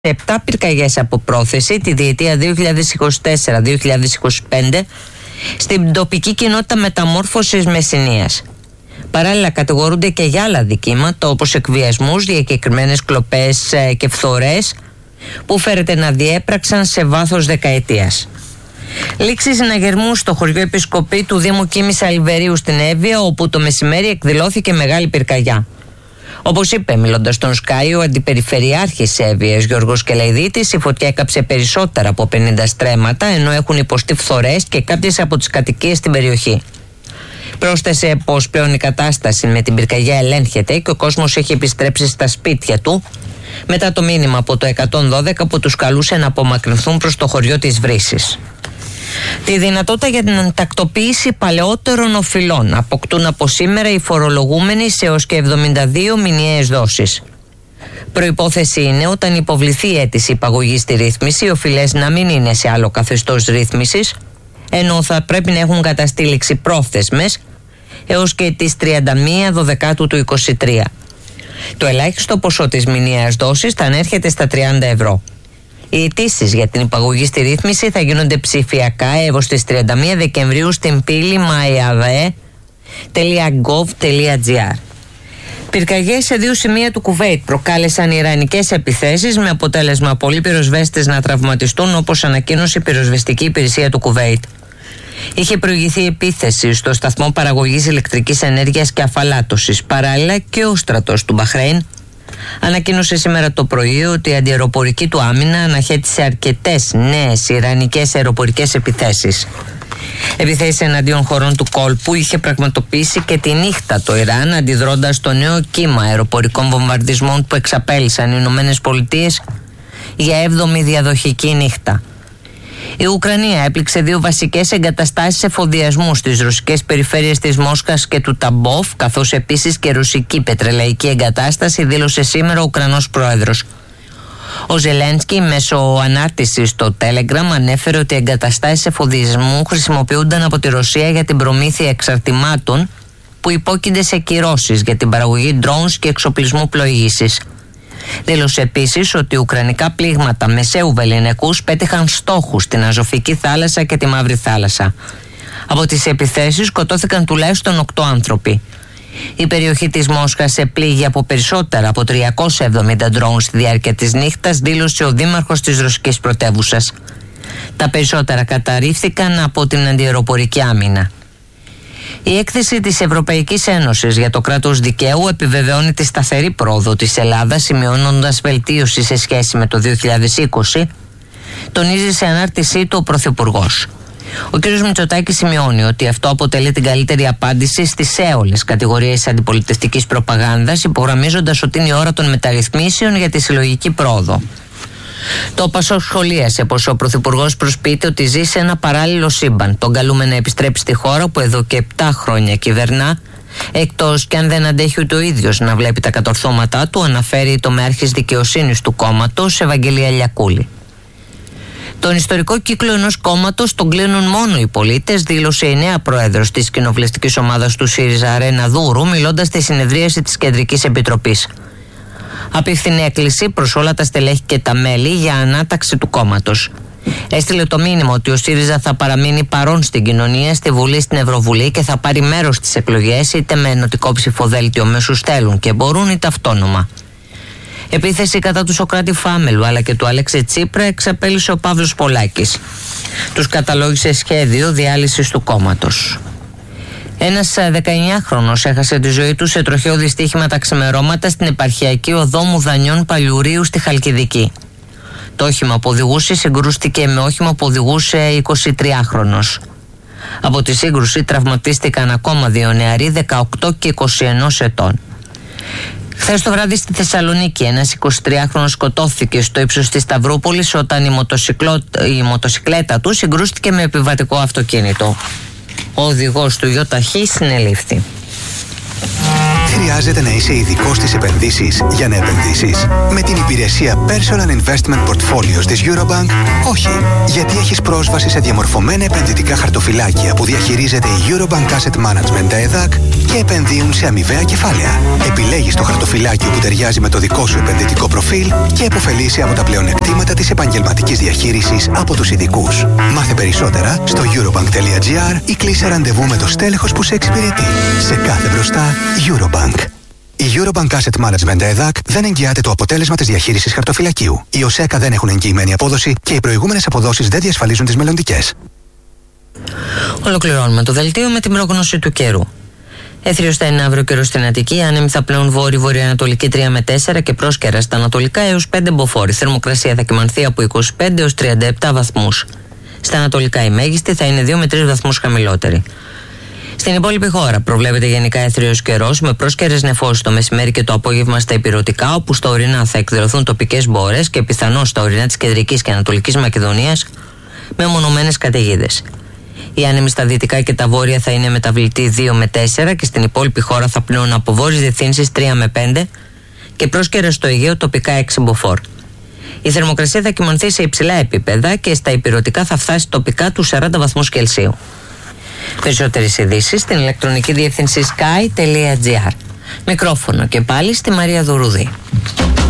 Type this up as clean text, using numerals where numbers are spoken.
7 πυρκαγιές από πρόθεση τη διετία 2024-2025 στην τοπική κοινότητα Μεταμόρφωσης Μεσσηνίας. Παράλληλα κατηγορούνται και για άλλα δικήματα όπως εκβιασμούς, διακεκριμένες κλοπές και φθορές που φέρεται να διέπραξαν σε βάθος δεκαετίας. Λήξη συναγερμού στο χωριό Επισκοπή του Δήμου Κίμης Αλιβερίου στην Εύβοια, όπου το μεσημέρι εκδηλώθηκε μεγάλη πυρκαγιά. Όπως είπε μιλώντας στον Sky ο Αντιπεριφερειάρχης Εύβοιας Γιώργος Κελαϊδίτης, η φωτιά έκαψε περισσότερα από 50 στρέμματα, ενώ έχουν υποστεί φθορές και κάποιες από τις κατοικίες στην περιοχή. Πρόσθεσε πως πλέον η κατάσταση με την πυρκαγιά ελέγχεται και ο κόσμος έχει επιστρέψει στα σπίτια του μετά το μήνυμα από το 112 που τους καλούσε να απομακρυνθούν προς το χωριό της Βρύσης. Τη δυνατότητα για την τακτοποίηση παλαιότερων οφειλών αποκτούν από σήμερα οι φορολογούμενοι σε έως και 72 μηνιαίες δόσεις. Προϋπόθεση είναι όταν υποβληθεί η αίτηση υπαγωγής στη ρύθμιση, οι οφειλές να μην είναι σε άλλο καθεστώς ρύθμισης, ενώ θα πρέπει να έχουν καταστεί πρόθεσμες έως και τις 31 Δεκάτου του 2023. Το ελάχιστο ποσό της μηνιαίας δόσης θα ανέρχεται στα 30 ευρώ. Οι αιτήσεις για την υπαγωγή στη ρύθμιση θα γίνονται ψηφιακά έως τις 31 Δεκεμβρίου στην πύλη myave.gov.gr. Πυρκαγιές σε 2 σημεία του Κουβέιτ προκάλεσαν ιρανικές επιθέσεις, με αποτέλεσμα πολλοί πυροσβέστες να τραυματιστούν, όπως ανακοίνωσε η πυροσβεστική υπηρεσία του Κουβέιτ. Είχε προηγηθεί επίθεση στο σταθμό παραγωγής ηλεκτρικής ενέργειας και αφαλάτωσης. Παράλληλα και ο στρατός του Μπαχρέιν ανακοίνωσε σήμερα το πρωί ότι η αντιαεροπορική του άμυνα αναχέτησε αρκετές νέες ιρανικές αεροπορικές επιθέσεις. Επιθέσεις εναντίον χωρών του κόλπου είχε πραγματοποιήσει και τη νύχτα το Ιράν, αντιδρώντας στο νέο κύμα αεροπορικών βομβαρδισμών που εξαπέλυσαν οι Ηνωμένες Πολιτείες για 7η διαδοχική νύχτα. Η Ουκρανία έπληξε 2 βασικές εγκαταστάσεις εφοδιασμού στις ρωσικές περιφέρειες της Μόσχας και του Ταμπόφ, καθώς επίσης και ρωσική πετρελαϊκή εγκατάσταση, δήλωσε σήμερα ο Ουκρανός πρόεδρος. Ο Ζελένσκι μέσω ανάρτησης στο Telegram ανέφερε ότι οι εγκαταστάσεις εφοδιασμού χρησιμοποιούνταν από τη Ρωσία για την προμήθεια εξαρτημάτων που υπόκεινται σε κυρώσεις για την παραγωγή drones και εξοπλισμού πλοήγησης. Δήλωσε επίσης ότι ουκρανικά πλήγματα μεσαίου βεληνικούς πέτυχαν στόχους στην Αζωφική θάλασσα και τη Μαύρη θάλασσα. Από τις επιθέσεις σκοτώθηκαν τουλάχιστον 8 άνθρωποι. Η περιοχή της Μόσχας επλήγει από περισσότερα από 370 ντρόουν στη διάρκεια της νύχτας, δήλωσε ο δήμαρχος της ρωσικής πρωτεύουσας. Τα περισσότερα καταρρίφθηκαν από την αντιαεροπορική άμυνα. Η έκθεση της Ευρωπαϊκής Ένωσης για το κράτος δικαίου επιβεβαιώνει τη σταθερή πρόοδο της Ελλάδας, σημειώνοντας βελτίωση σε σχέση με το 2020, τονίζει σε ανάρτησή του ο Πρωθυπουργός. Ο κ. Μητσοτάκης σημειώνει ότι αυτό αποτελεί την καλύτερη απάντηση στις έολες κατηγορίες αντιπολιτευτικής προπαγάνδας, υπογραμμίζοντας ότι είναι η ώρα των μεταρρυθμίσεων για τη συλλογική πρόοδο. Το ΠΑΣΟΚ σχολίασε πως ο Πρωθυπουργός προσποιείται ότι ζει σε ένα παράλληλο σύμπαν. Τον καλούμε να επιστρέψει στη χώρα που εδώ και 7 χρόνια κυβερνά, εκτός κι αν δεν αντέχει ούτε ο ίδιος να βλέπει τα κατορθώματά του, αναφέρει το μεάρχης δικαιοσύνης του κόμματος, Ευαγγελία Λιακούλη. Τον ιστορικό κύκλο ενός κόμματος τον κλείνουν μόνο οι πολίτες, δήλωσε η νέα πρόεδρος της κοινοβουλευτικής ομάδας του ΣΥΡΙΖΑ, Ρένα Δούρου, μιλώντας στη συνεδρίαση της Κεντρικής Επιτροπής. Απίφθινε έκκληση προς όλα τα στελέχη και τα μέλη για ανάταξη του κόμματος. Έστειλε το μήνυμα ότι ο ΣΥΡΙΖΑ θα παραμείνει παρόν στην κοινωνία, στη Βουλή, στην Ευρωβουλή και θα πάρει μέρος στις εκλογές, είτε με ενωτικό ψηφοδέλτιο με όσους θέλουν και μπορούν, είτε αυτόνομα. Επίθεση κατά του Σωκράτη Φάμελου αλλά και του Αλέξη Τσίπρα εξαπέλυσε ο Παύλος Πολάκης. Τους καταλόγησε σχέδιο διάλυσης του κόμματος. Ένας 19χρονος έχασε τη ζωή του σε τροχαίο δυστύχημα τα ξημερώματα στην επαρχιακή οδό Μουδανιών Παλιουρίου στη Χαλκιδική. Το όχημα που οδηγούσε συγκρούστηκε με όχημα που οδηγούσε 23χρονος. Από τη σύγκρουση τραυματίστηκαν ακόμα 2 νεαροί, 18 και 21 ετών. Χθες το βράδυ στη Θεσσαλονίκη ένας 23χρονος σκοτώθηκε στο ύψος της Σταυρούπολης όταν η μοτοσικλέτα του συγκρούστηκε με επιβατικό αυτοκίνητο. Ο οδηγός του ΙΟΤΑΧΗ συνελήφθη. χρειάζεται να είσαι ειδικός στις επενδύσεις για να επενδύσεις? Με την υπηρεσία Personal Investment Portfolios της Eurobank, όχι. Γιατί έχεις πρόσβαση σε διαμορφωμένα επενδυτικά χαρτοφυλάκια που διαχειρίζεται η Eurobank Asset Management, τα ΕΔΑΚ, και επενδύουν σε αμοιβαία κεφάλαια. Επιλέγεις το χαρτοφυλάκιο που ταιριάζει με το δικό σου επενδυτικό προφίλ και επωφελείσαι από τα πλεονεκτήματα της επαγγελματικής διαχείρισης από τους ειδικούς. Μάθε περισσότερα στο eurobank.gr ή κλείσε ραντεβού με το στέλεχος που σε εξυπηρετεί. Σε κάθε μπροστά, Eurobank. Η Eurobank Asset Management ΕΔΑΚ δεν εγγυάται το αποτέλεσμα της διαχείρισης χαρτοφυλακίου. Οι ΟΣΕΚΑ δεν έχουν εγγυημένη απόδοση και οι προηγούμενες αποδόσεις δεν διασφαλίζουν τις μελλοντικές. Ολοκληρώνουμε το δελτίο με την πρόγνωση του καιρού. Έθριος θα είναι αύριο καιρός στην Αττική, άνεμοι θα πλέουν βόρειο-βορειοανατολική 3 με 4 και πρόσκαιρα στα ανατολικά έως 5 μποφόρ. Η θερμοκρασία θα κυμανθεί από 25 έως 37 βαθμούς. Στα ανατολικά η μέγιστη θα είναι 2 με 3 βαθμούς χαμηλότερη. Στην υπόλοιπη χώρα προβλέπεται γενικά έθριος καιρός με πρόσκαιρες νεφώσεις το μεσημέρι και το απόγευμα στα ηπειρωτικά, όπου στα ορεινά θα εκδηλωθούν τοπικές μπόρες και πιθανώς στα ορεινά της Κεντρικής και Ανατολικής Μακεδονίας με μονομένες καταιγίδες. Οι άνεμοι στα δυτικά και τα βόρεια θα είναι μεταβλητοί 2 με 4 και στην υπόλοιπη χώρα θα πλέουν από βόρειες διευθύνσεις 3 με 5 και πρόσκαιρες στο Αιγαίο τοπικά 6 μποφόρ. Η θερμοκρασία θα κυμανθεί σε υψηλά επίπεδα και στα ηπειρωτικά θα φτάσει τοπικά τους 40 βαθμούς Κελσίου. Περισσότερες ειδήσεις στην ηλεκτρονική διεύθυνση sky.gr. Μικρόφωνο και πάλι στη Μαρία Δουρούδη.